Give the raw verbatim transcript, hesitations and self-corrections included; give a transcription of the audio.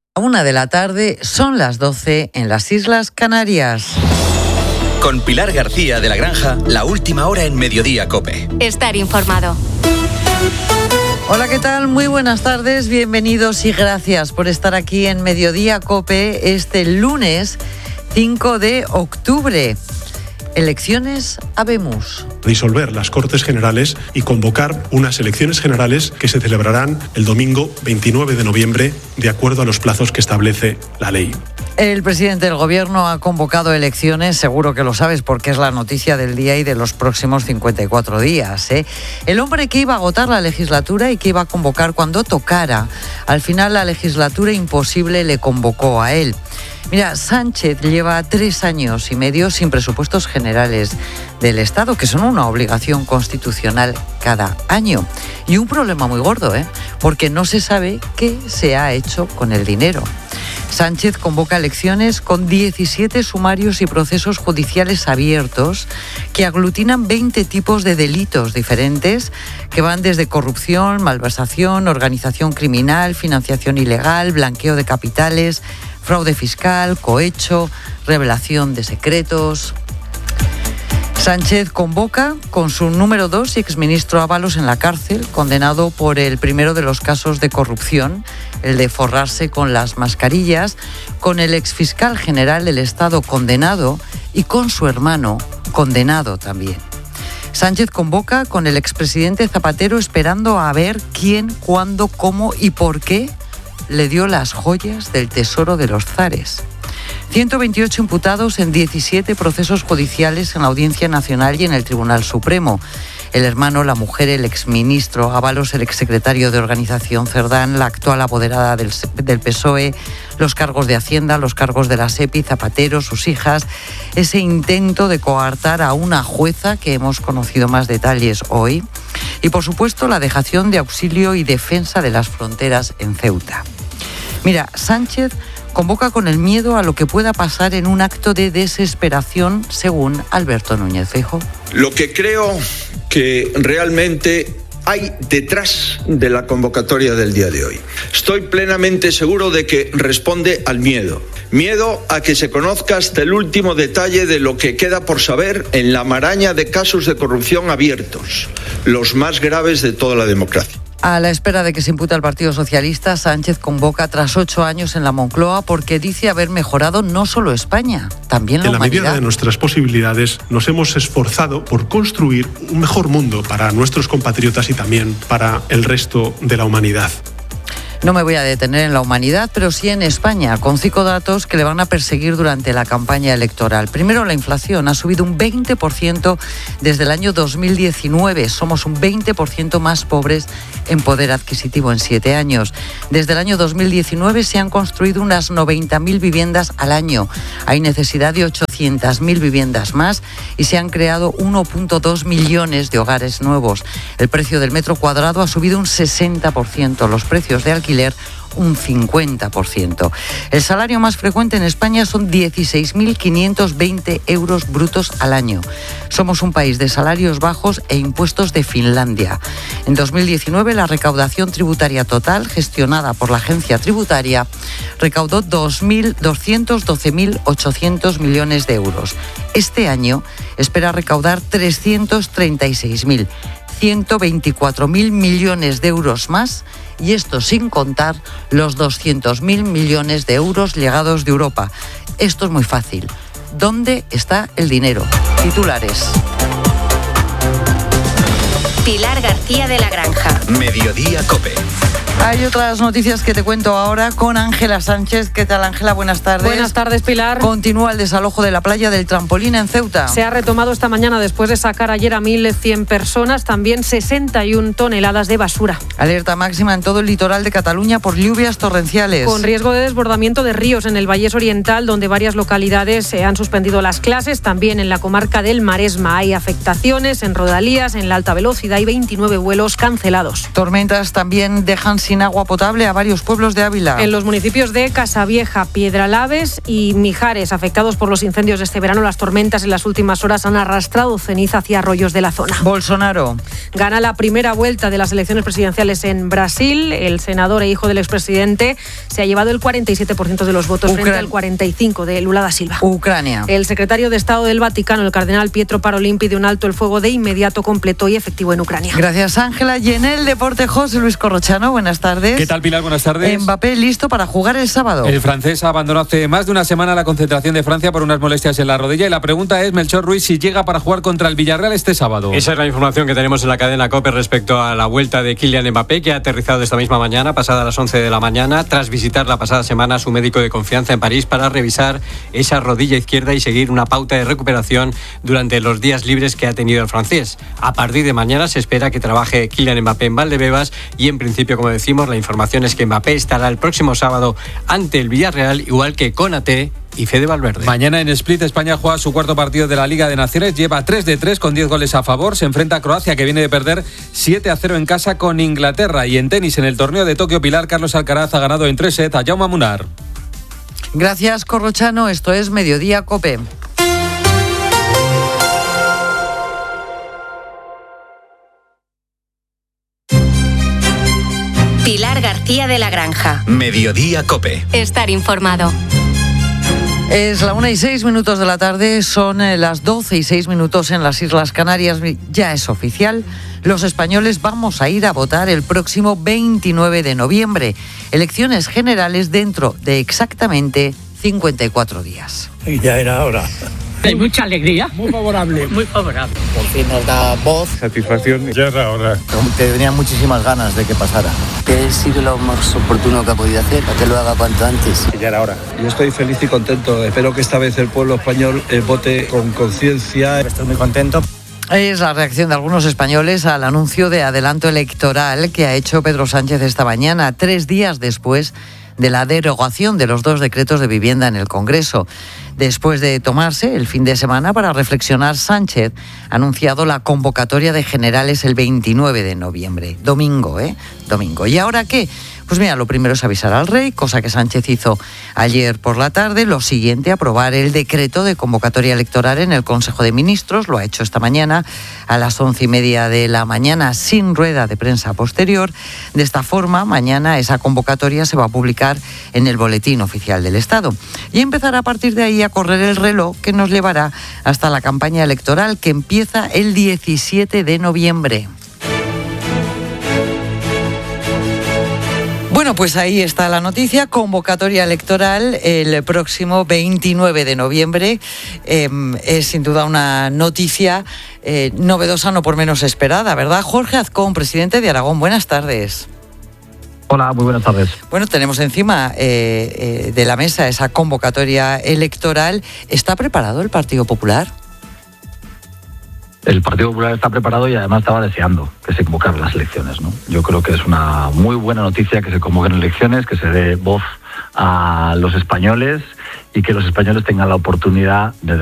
Una de la tarde, son las doce en las Islas Canarias. Con Pilar García de la Granja, la última hora en Mediodía COPE. Estar informado. Hola, ¿qué tal? Muy buenas tardes, bienvenidos y gracias por estar aquí en Mediodía COPE este lunes cinco de octubre. Elecciones habemos. Disolver las Cortes Generales y convocar unas elecciones generales que se celebrarán el domingo veintinueve de noviembre, de acuerdo a los plazos que establece la ley. El presidente del Gobierno ha convocado elecciones, seguro que lo sabes porque es la noticia del día y de los próximos cincuenta y cuatro días. ¿eh? El hombre que iba a agotar la legislatura y que iba a convocar cuando tocara, al final la legislatura imposible le convocó a él. Mira, Sánchez lleva tres años y medio sin presupuestos generales del Estado, que son una obligación constitucional cada año. Y un problema muy gordo, ¿eh? porque no se sabe qué se ha hecho con el dinero. Sánchez convoca elecciones con diecisiete sumarios y procesos judiciales abiertos que aglutinan veinte tipos de delitos diferentes que van desde corrupción, malversación, organización criminal, financiación ilegal, blanqueo de capitales, fraude fiscal, cohecho, revelación de secretos. Sánchez convoca con su número dos y exministro Ábalos en la cárcel, condenado por el primero de los casos de corrupción, el de forrarse con las mascarillas, con el exfiscal general del Estado condenado y con su hermano condenado también. Sánchez convoca con el expresidente Zapatero esperando a ver quién, cuándo, cómo y por qué le dio las joyas del tesoro de los zares. ciento veintiocho imputados en diecisiete procesos judiciales en la Audiencia Nacional y en el Tribunal Supremo. El hermano, la mujer, el exministro Ábalos, el exsecretario de Organización Cerdán, la actual apoderada del, del P S O E, los cargos de Hacienda, los cargos de la SEPI, Zapatero, sus hijas, ese intento de coartar a una jueza que hemos conocido más detalles hoy y, por supuesto, la dejación de auxilio y defensa de las fronteras en Ceuta. Mira, Sánchez convoca con el miedo a lo que pueda pasar en un acto de desesperación, según Alberto Núñez Feijóo. Lo que creo que realmente hay detrás de la convocatoria del día de hoy. Estoy plenamente seguro de que responde al miedo. Miedo a que se conozca hasta el último detalle de lo que queda por saber en la maraña de casos de corrupción abiertos, los más graves de toda la democracia. A la espera de que se impute al Partido Socialista, Sánchez convoca tras ocho años en la Moncloa porque dice haber mejorado no solo España, también la humanidad. En la medida de nuestras posibilidades nos hemos esforzado por construir un mejor mundo para nuestros compatriotas y también para el resto de la humanidad. No me voy a detener en la humanidad, pero sí en España, con cinco datos que le van a perseguir durante la campaña electoral. Primero, la inflación ha subido un veinte por ciento desde el año dos mil diecinueve. Somos un veinte por ciento más pobres en poder adquisitivo en siete años. Desde el año dos mil diecinueve se han construido unas noventa mil viviendas al año. Hay necesidad de ochocientas mil viviendas más y se han creado uno punto dos millones de hogares nuevos. El precio del metro cuadrado ha subido un sesenta por ciento. Los precios de alquiler un cincuenta por ciento. El salario más frecuente en España son dieciséis mil quinientos veinte euros brutos al año. Somos un país de salarios bajos e impuestos de Finlandia. En dos mil diecinueve la recaudación tributaria total gestionada por la agencia tributaria recaudó doscientos doce mil ochocientos millones de euros. Este año espera recaudar trescientos treinta y seis mil. ciento veinticuatro mil millones de euros más, y esto sin contar los doscientos mil millones de euros llegados de Europa. Esto es muy fácil. ¿Dónde está el dinero? Titulares. Pilar García de la Granja. Mediodía COPE. Hay otras noticias que te cuento ahora con Ángela Sánchez. ¿Qué tal, Ángela? Buenas tardes. Buenas tardes, Pilar. Continúa el desalojo de la playa del Trampolín en Ceuta. Se ha retomado esta mañana después de sacar ayer a mil cien personas, también sesenta y una toneladas de basura. Alerta máxima en todo el litoral de Cataluña por lluvias torrenciales. Con riesgo de desbordamiento de ríos en el Vallés Oriental, donde varias localidades se han suspendido las clases. También en la comarca del Maresma hay afectaciones en Rodalías, en la alta velocidad y veintinueve vuelos cancelados. Tormentas también dejan sin sin agua potable a varios pueblos de Ávila. En los municipios de Casavieja, Piedralaves y Mijares, afectados por los incendios de este verano, las tormentas en las últimas horas han arrastrado ceniza hacia arroyos de la zona. Bolsonaro gana la primera vuelta de las elecciones presidenciales en Brasil. El senador e hijo del expresidente se ha llevado el cuarenta y siete por ciento de los votos Ucran... frente al cuarenta y cinco por ciento de Lula da Silva. Ucrania. El secretario de Estado del Vaticano, el cardenal Pietro Parolin, pide un alto el fuego de inmediato, completo y efectivo en Ucrania. Gracias, Ángela. Y en el deporte, José Luis Corrochano, buenas tardes. ¿Qué tal, Pilar? Buenas tardes. Mbappé listo para jugar el sábado. El francés abandonó hace más de una semana la concentración de Francia por unas molestias en la rodilla y la pregunta es, Melchor Ruiz, si llega para jugar contra el Villarreal este sábado. Esa es la información que tenemos en la cadena COPE respecto a la vuelta de Kylian Mbappé, que ha aterrizado esta misma mañana, pasada las once de la mañana, tras visitar la pasada semana a su médico de confianza en París para revisar esa rodilla izquierda y seguir una pauta de recuperación durante los días libres que ha tenido el francés. A partir de mañana se espera que trabaje Kylian Mbappé en Valdebebas y en principio, como decimos, la información es que Mbappé estará el próximo sábado ante el Villarreal, igual que Konaté y Fede Valverde. Mañana en Split, España juega su cuarto partido de la Liga de Naciones, lleva tres de tres con diez goles a favor, se enfrenta a Croacia, que viene de perder siete a cero en casa con Inglaterra. Y en tenis, en el torneo de Tokio, Pilar, Carlos Alcaraz ha ganado en tres sets a Jaume Munar. Gracias, Corrochano. Esto es Mediodía COPE. Pilar García de la Granja. Mediodía COPE. Estar informado. Es la una y seis minutos de la tarde, son las doce y seis minutos en las Islas Canarias. Ya es oficial, los españoles vamos a ir a votar el próximo veintinueve de noviembre. Elecciones generales dentro de exactamente cincuenta y cuatro días. Ya era hora. Hay mucha alegría. Muy favorable. Muy favorable. Por fin nos da voz. Satisfacción. Ya era hora. Tenía muchísimas ganas de que pasara. Que he sido lo más oportuno que ha podido hacer, para que lo haga cuanto antes. Ya era hora. Yo estoy feliz y contento. Espero que esta vez el pueblo español eh, vote con conciencia. Estoy muy contento. Es la reacción de algunos españoles al anuncio de adelanto electoral que ha hecho Pedro Sánchez esta mañana, tres días después de la derogación de los dos decretos de vivienda en el Congreso. Después de tomarse el fin de semana para reflexionar, Sánchez ha anunciado la convocatoria de generales el veintinueve de noviembre. Domingo, ¿eh? Domingo. ¿Y ahora qué? Pues mira, lo primero es avisar al rey, cosa que Sánchez hizo ayer por la tarde. Lo siguiente, aprobar el decreto de convocatoria electoral en el Consejo de Ministros. Lo ha hecho esta mañana a las once y media de la mañana, sin rueda de prensa posterior. De esta forma, mañana esa convocatoria se va a publicar en el Boletín Oficial del Estado. Y empezará a partir de ahí a correr el reloj que nos llevará hasta la campaña electoral, que empieza el diecisiete de noviembre. Bueno, pues ahí está la noticia, convocatoria electoral el próximo veintinueve de noviembre. Eh, es sin duda una noticia eh, novedosa, no por menos esperada, ¿verdad? Jorge Azcón, presidente de Aragón, buenas tardes. Hola, muy buenas tardes. Bueno, tenemos encima eh, eh, de la mesa esa convocatoria electoral. ¿Está preparado el Partido Popular? El Partido Popular está preparado y además estaba deseando que se convocaran las elecciones, ¿no? Yo creo que es una muy buena noticia que se convoquen elecciones, que se dé voz a los españoles y que los españoles tengan la oportunidad de